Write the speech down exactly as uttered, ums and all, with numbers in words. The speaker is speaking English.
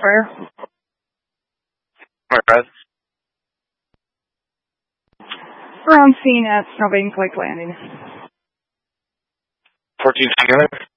Where? Where? Around scene at Snowbank Lake Landing. fourteen Singular?